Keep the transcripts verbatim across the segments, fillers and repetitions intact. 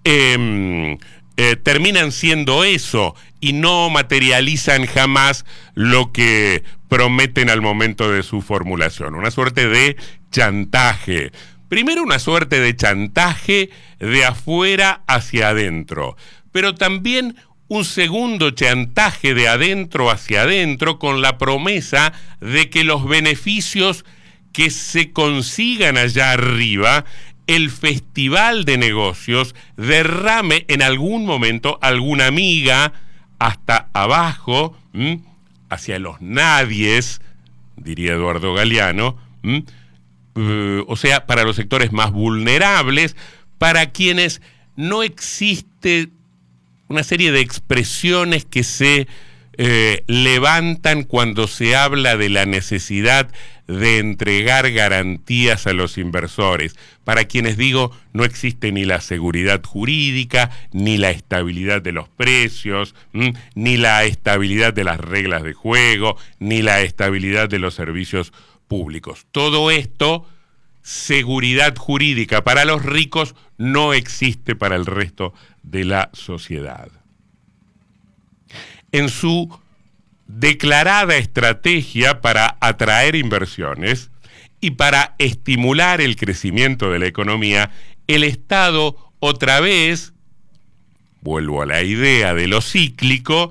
eh, eh, terminan siendo eso y no materializan jamás lo que prometen al momento de su formulación. Una suerte de chantaje. Primero, una suerte de chantaje de afuera hacia adentro, pero también un segundo chantaje de adentro hacia adentro con la promesa de que los beneficios que se consigan allá arriba, el festival de negocios derrame en algún momento alguna miga hasta abajo, ¿m? hacia los nadies, diría Eduardo Galeano, ¿m? Uh, o sea, para los sectores más vulnerables, para quienes no existe una serie de expresiones que se eh, levantan cuando se habla de la necesidad de entregar garantías a los inversores. Para quienes digo, no existe ni la seguridad jurídica, ni la estabilidad de los precios, ¿m? ni la estabilidad de las reglas de juego, ni la estabilidad de los servicios públicos. Todo esto, seguridad jurídica para los ricos, no existe para el resto de la sociedad. En su declarada estrategia para atraer inversiones y para estimular el crecimiento de la economía, el Estado otra vez, vuelvo a la idea de lo cíclico,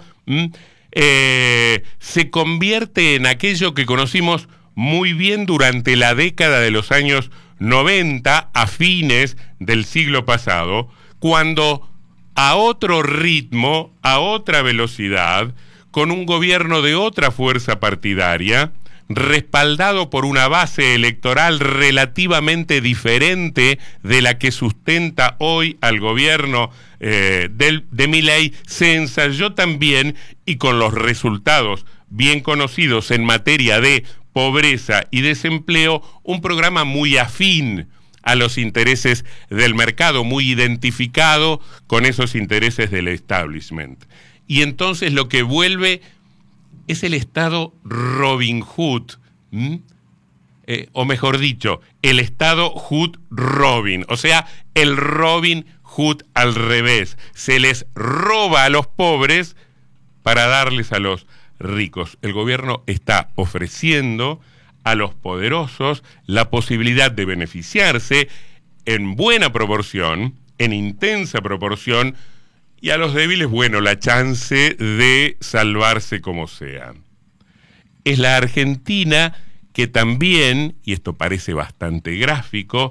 eh, se convierte en aquello que conocimos muy bien durante la década de los años noventa, a fines del siglo pasado, cuando a otro ritmo, a otra velocidad, con un gobierno de otra fuerza partidaria, respaldado por una base electoral relativamente diferente de la que sustenta hoy al gobierno eh, del, de Milei, se ensayó también, y con los resultados bien conocidos en materia de pobreza y desempleo, un programa muy afín a los intereses del mercado, muy identificado con esos intereses del establishment. Y entonces lo que vuelve es el Estado Robin Hood, ¿m? Eh, o mejor dicho, el Estado Hood Robin, o sea, el Robin Hood al revés. Se les roba a los pobres para darles a los ricos. El gobierno está ofreciendo a los poderosos la posibilidad de beneficiarse en buena proporción, en intensa proporción, y a los débiles, bueno, la chance de salvarse como sea. Es la Argentina que también, y esto parece bastante gráfico,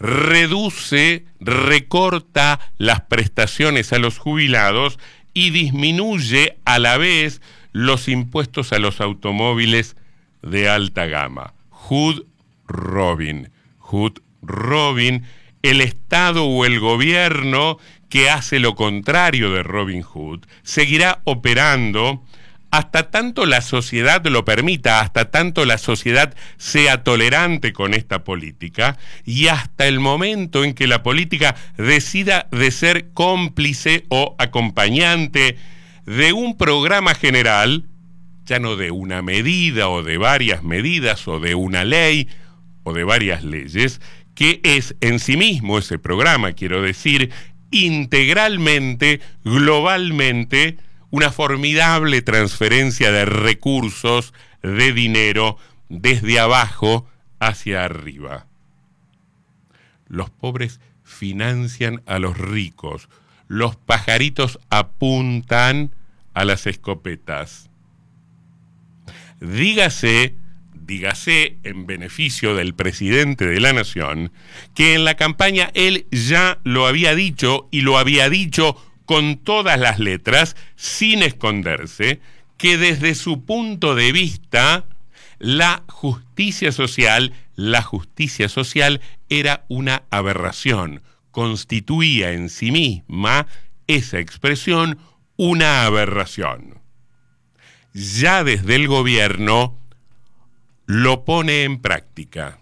reduce, recorta las prestaciones a los jubilados y disminuye a la vez los impuestos a los automóviles de alta gama. Hood Robin, Hood Robin, el Estado o el gobierno que hace lo contrario de Robin Hood, seguirá operando hasta tanto la sociedad lo permita, hasta tanto la sociedad sea tolerante con esta política, y hasta el momento en que la política decida de ser cómplice o acompañante de un programa general, ya no de una medida o de varias medidas o de una ley o de varias leyes, que es en sí mismo ese programa, quiero decir, integralmente, globalmente, una formidable transferencia de recursos, de dinero, desde abajo hacia arriba. Los pobres financian a los ricos, los pajaritos apuntan a las escopetas. Dígase, dígase en beneficio del presidente de la Nación, que en la campaña él ya lo había dicho, y lo había dicho con todas las letras, sin esconderse, que desde su punto de vista, la justicia social, la justicia social era una aberración, constituía en sí misma esa expresión una aberración. Ya desde el gobierno lo pone en práctica.